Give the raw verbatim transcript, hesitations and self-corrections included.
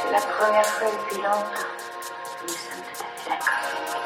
C'est la première fois depuis longtemps que nous sommes tout à fait d'accord.